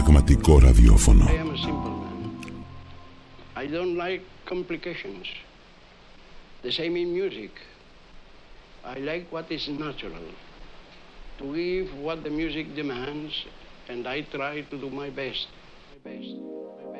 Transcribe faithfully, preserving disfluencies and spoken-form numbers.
Πραγματικό ραδιόφωνο. I am a simple man. I don't like complications. The same in music. I like what is natural. To give what the music demands, and I try to do my best. My best.